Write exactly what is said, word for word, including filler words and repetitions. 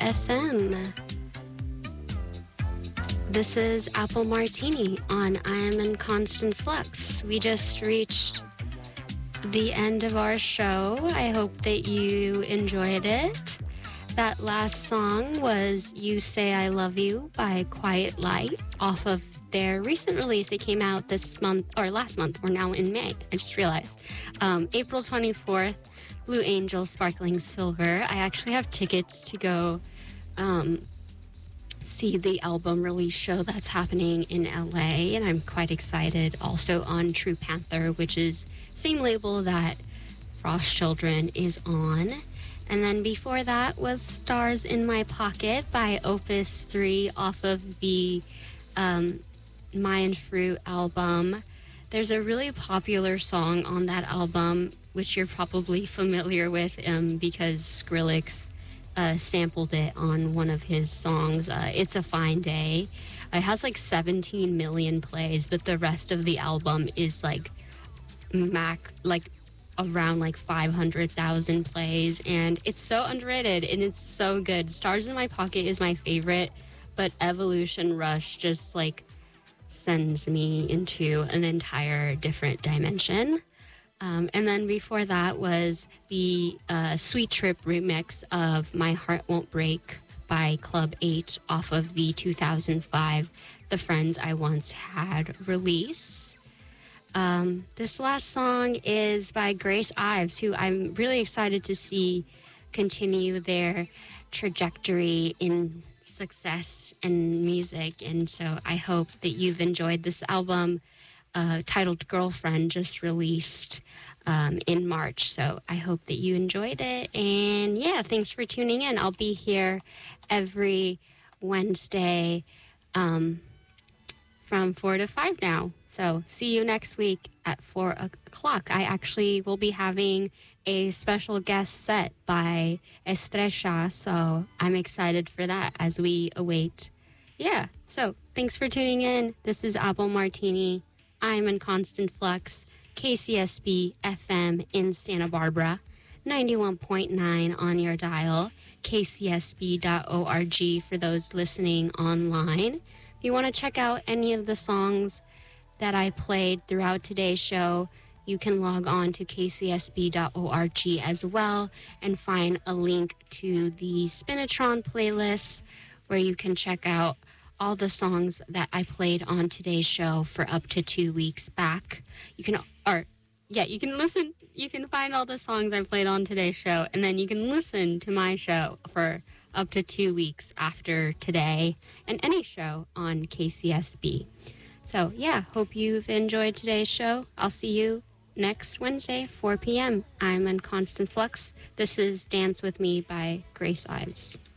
F M. This is Apple Martini on I Am in Constant Flux. We just reached the end of our show. I hope that you enjoyed it. That last song was You Say I Love You by Quiet Light off of their recent release. It came out this month, or last month. We're now in May. I just realized. Um, April twenty-fourth, Blue Angel Sparkling Silver. I actually have tickets to go um, see the album release show that's happening in L A, and I'm quite excited. Also on True Panther, which is same label that Frost Children is on. And then before that was Stars in My Pocket by Opus three off of the um, Mayan Fruit album. There's a really popular song on that album, which you're probably familiar with um, because Skrillex uh, sampled it on one of his songs, uh, It's a Fine Day. It has like seventeen million plays, but the rest of the album is like max, like around like five hundred thousand plays, and it's so underrated and it's so good. Stars in My Pocket is my favorite, but Evolution Rush just like sends me into an entire different dimension. Um, and then before that was the uh, Sweet Trip remix of My Heart Won't Break by Club eight off of the two thousand five The Friends I Once Had release. Um, this last song is by Grace Ives, who I'm really excited to see continue their trajectory in success and music. And so I hope that you've enjoyed this album uh, titled Girlfriend, just released um, in March. So I hope that you enjoyed it. And yeah, thanks for tuning in. I'll be here every Wednesday um, from four to five now. So see you next week at four o'clock. I actually will be having a special guest set by Estrella, so I'm excited for that as we await. Yeah, so thanks for tuning in. This is Apple Martini. I'm in Constant Flux, K C S B F M in Santa Barbara, ninety-one point nine on your dial, k c s b dot org for those listening online. If you want to check out any of the songs that I played throughout today's show, you can log on to k c s b dot org as well and find a link to the Spinatron playlist where you can check out all the songs that I played on today's show for up to two weeks back. You can, or yeah, you can listen, you can find all the songs I played on today's show, and then you can listen to my show for up to two weeks after today and any show on K C S B. So, yeah, hope you've enjoyed today's show. I'll see you next Wednesday, four p.m. I'm in Constant Flux. This is Dance With Me by Grace Ives.